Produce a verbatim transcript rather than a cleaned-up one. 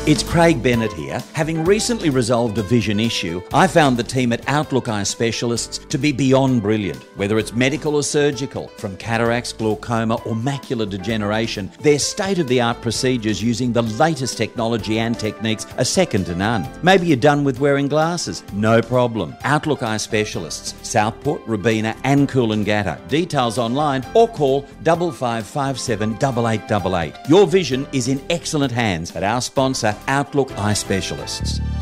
It's Craig Bennett here. Having recently resolved a vision issue, I found the team at Outlook Eye Specialists to be beyond brilliant. Whether it's medical or surgical, from cataracts, glaucoma or macular degeneration, their state-of-the-art procedures using the latest technology and techniques are second to none. Maybe you're done with wearing glasses? No problem. Outlook Eye Specialists, Southport, Robina and Coolangatta. Details online or call five five five seven eight eight eight eight. Your vision is in excellent hands at our sponsor, Outlook Eye Specialists.